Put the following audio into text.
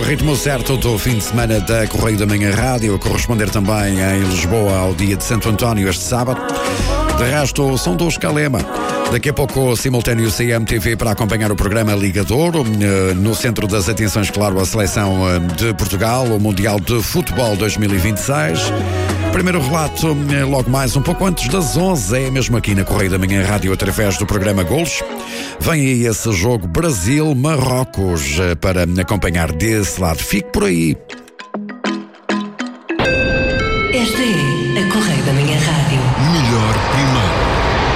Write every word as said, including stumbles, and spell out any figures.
Ritmo certo do fim de semana da Correio da Manhã Rádio, a corresponder também em Lisboa ao dia de Santo António este sábado. De resto, som do Escalema. Daqui a pouco, simultâneo C M T V para acompanhar o programa Ligador. No centro das atenções, claro, a seleção de Portugal, o Mundial de Futebol dois mil e vinte e seis. Primeiro relato, logo mais um pouco antes das onze, é mesmo aqui na Correio da Manhã Rádio, através do programa Golos. Vem aí esse jogo Brasil-Marrocos para acompanhar desse lado. Fique por aí.